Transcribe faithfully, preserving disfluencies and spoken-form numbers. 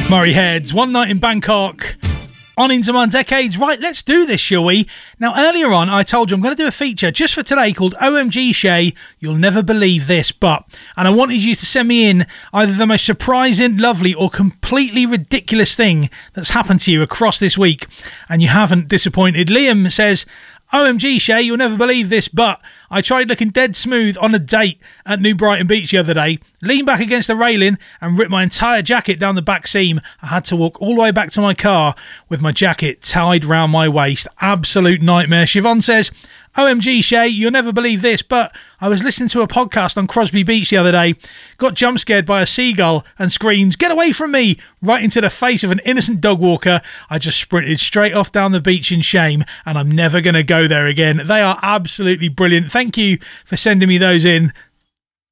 Murray Heads, One Night in Bangkok. On into my decades. Right, let's do this, shall we? Now, earlier on, I told you I'm going to do a feature just for today called O M G Shay, You'll Never Believe This, But. And I wanted you to send me in either the most surprising, lovely, or completely ridiculous thing that's happened to you across this week. And you haven't disappointed. Liam says, O M G Shay, you'll never believe this, but I tried looking dead smooth on a date at New Brighton Beach the other day, leaned back against the railing and ripped my entire jacket down the back seam. I had to walk all the way back to my car with my jacket tied round my waist. Absolute nightmare. Siobhan says, O M G Shay, you'll never believe this, but I was listening to a podcast on Crosby Beach the other day, got jump scared by a seagull and screams, "Get away from me!" right into the face of an innocent dog walker. I just sprinted straight off down the beach in shame, and I'm never going to go there again. They are absolutely brilliant. Thank you for sending me those in.